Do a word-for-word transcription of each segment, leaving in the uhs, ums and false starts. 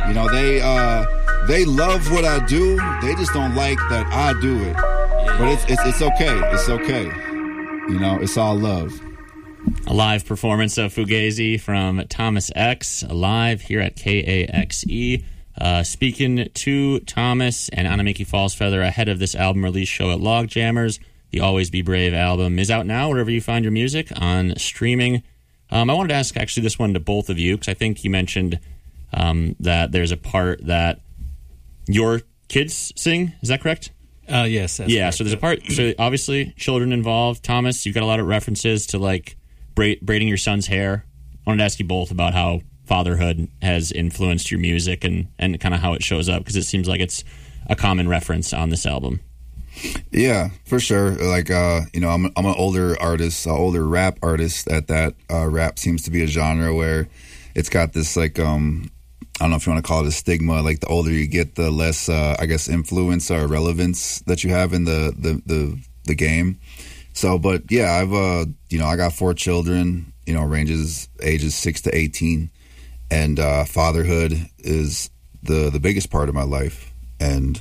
You know, they uh, they love what I do. They just don't like that I do it. Yeah. But it's, it's it's okay. It's okay. You know, it's all love. A live performance of Fugazi from Thomas X, live here at K A X E. Uh, speaking to Thomas and Anamiki Fallsfeather ahead of this album release show at Log Jammers. The Always Be Brave album is out now wherever you find your music on streaming. Um, I wanted to ask actually this one to both of you because I think you mentioned um, that there's a part that your kids sing. Is that correct? Uh, yes. That's yeah, correct. so there's a part, so obviously children involved. Thomas, you've got a lot of references to like bra- braiding your son's hair. I wanted to ask you both about how fatherhood has influenced your music and, and kind of how it shows up because it seems like it's a common reference on this album. Yeah, for sure. Like, uh, you know, I'm I'm an older artist, an older rap artist at that. Uh, rap seems to be a genre where it's got this, like, um, I don't know if you want to call it a stigma. Like, the older you get, the less, uh, I guess, influence or relevance that you have in the, the, the, the game. So, but, yeah, I've, uh, you know, I got four children, you know, ranges ages six to eighteen. And uh, fatherhood is the, the biggest part of my life. And,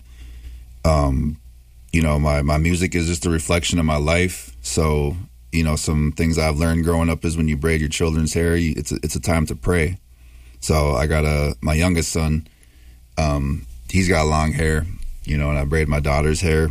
um... You know, my, my music is just a reflection of my life. So, you know, some things I've learned growing up is when you braid your children's hair, you, it's a, it's a time to pray. So I got a my youngest son. Um, he's got long hair, you know, and I braid my daughter's hair.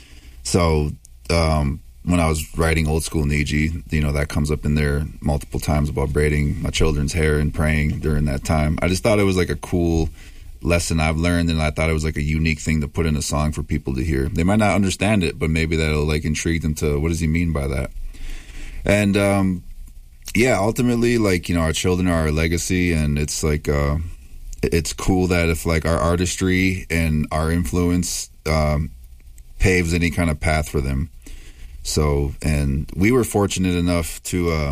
So um, when I was writing Old School Niji, you know, that comes up in there multiple times about braiding my children's hair and praying during that time. I just thought it was like a cool lesson I've learned, and I thought it was like a unique thing to put in a song for people to hear. They might not understand it, but maybe that'll like intrigue them to what does he mean by that. And um yeah, ultimately, like, you know, our children are our legacy, and it's like uh it's cool that if like our artistry and our influence um paves any kind of path for them. So, and we were fortunate enough to uh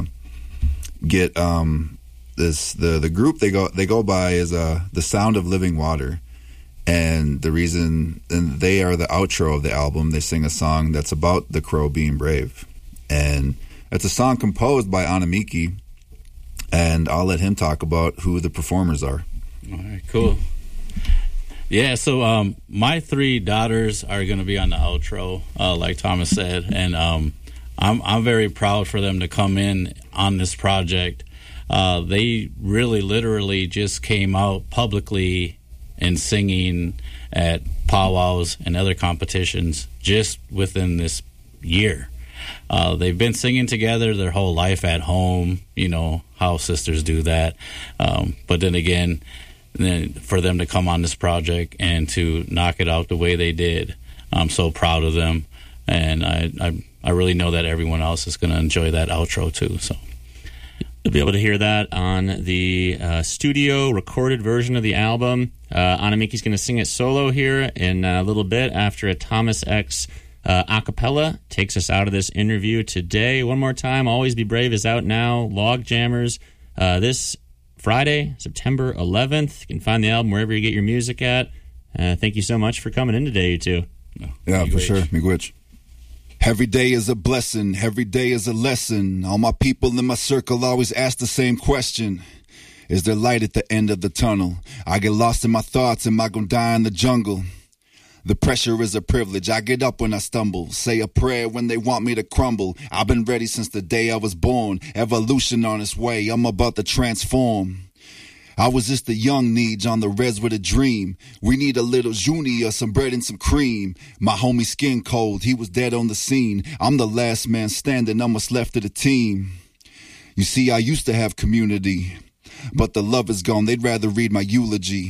get um This the the group they go they go by is uh the Sound of Living Water, and the reason and they are the outro of the album. They sing a song that's about the crow being brave, and it's a song composed by Anamiki, and I'll let him talk about who the performers are. All right, cool. Yeah, so um, my three daughters are going to be on the outro, uh, like Thomas said, and um, I'm I'm very proud for them to come in on this project. Uh, they really literally just came out publicly and singing at powwows and other competitions just within this year. Uh, they've been singing together their whole life at home, you know, how sisters do that. Um, but then again, then for them to come on this project and to knock it out the way they did, I'm so proud of them. And I, I, I really know that everyone else is going to enjoy that outro too, so. You'll be able to hear that on the uh, studio recorded version of the album. Uh, Anamiki's going to sing it solo here in a little bit after a Thomas X uh, a cappella takes us out of this interview today. One more time, Always Be Brave is out now. Log Jammers uh, this Friday, September eleventh. You can find the album wherever you get your music at. Uh, thank you so much for coming in today, you two. Yeah, for sure. Miigwech. Every day is a blessing, every day is a lesson. All my people in my circle always ask the same question. Is there light at the end of the tunnel? I get lost in my thoughts, am I gonna die in the jungle? The pressure is a privilege, I get up when I stumble. Say a prayer when they want me to crumble. I've been ready since the day I was born. Evolution on its way, I'm about to transform. I was just a young Neej on the res with a dream. We need a little junior, some bread and some cream. My homie skin cold, he was dead on the scene. I'm the last man standing, I'm what's left of the team. You see, I used to have community, but the love is gone, they'd rather read my eulogy.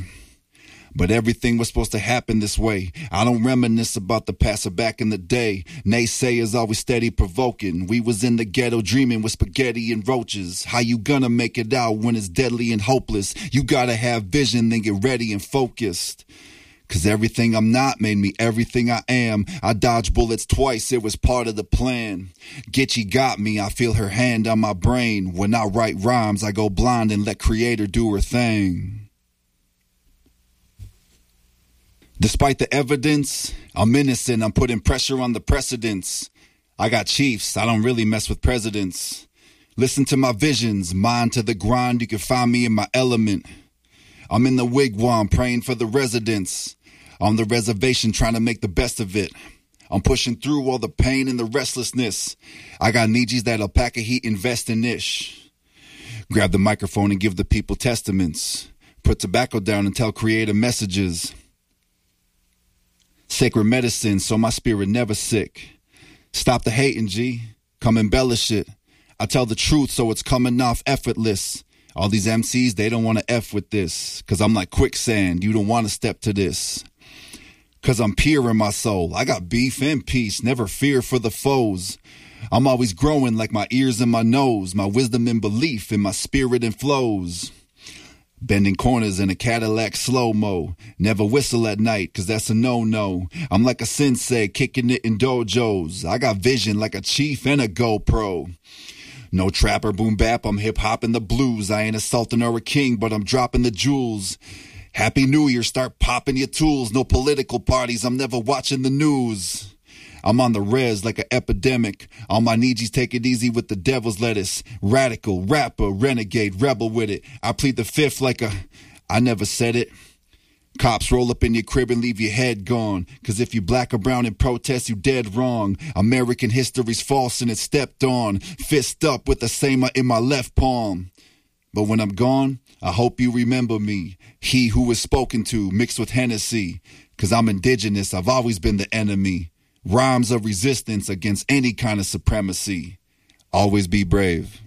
But everything was supposed to happen this way. I don't reminisce about the past or back in the day. Naysayers always steady provoking. We was in the ghetto dreaming with spaghetti and roaches. How you gonna make it out when it's deadly and hopeless? You gotta have vision, then get ready and focused. Cause everything I'm not made me everything I am. I dodged bullets twice, it was part of the plan. Gitchy got me, I feel her hand on my brain. When I write rhymes, I go blind and let creator do her thing. Despite the evidence, I'm innocent, I'm putting pressure on the precedents. I got chiefs, I don't really mess with presidents. Listen to my visions, mind to the grind, you can find me in my element. I'm in the wigwam praying for the residents. On the reservation trying to make the best of it. I'm pushing through all the pain and the restlessness. I got Nijis that'll pack a heat, invest in ish. Grab the microphone and give the people testaments. Put tobacco down and tell creative messages. Sacred medicine so my spirit never sick. Stop the hating, G. Come embellish it. I tell the truth so it's coming off effortless. All these M Cs, they don't want to F with this. Cause I'm like quicksand, you don't want to step to this. Cause I'm pure in my soul. I got beef and peace, never fear for the foes. I'm always growing like my ears and my nose. My wisdom and belief in my spirit and flows. Bending corners in a Cadillac slow-mo. Never whistle at night, cause that's a no-no. I'm like a sensei, kicking it in dojos. I got vision like a chief and a GoPro. No trapper, boom bap, I'm hip-hop and the blues. I ain't a sultan or a king, but I'm dropping the jewels. Happy New Year, start popping your tools. No political parties, I'm never watching the news. I'm on the res like an epidemic. All my Nijis take it easy with the devil's lettuce. Radical, rapper, renegade, rebel with it. I plead the fifth like a... I never said it. Cops roll up in your crib and leave your head gone. Cause if you black or brown in protest, you dead wrong. American history's false and it's stepped on. Fist up with the same in my left palm. But when I'm gone, I hope you remember me. He who was spoken to, mixed with Hennessy. Cause I'm indigenous, I've always been the enemy. Rhymes of resistance against any kind of supremacy. Always be brave.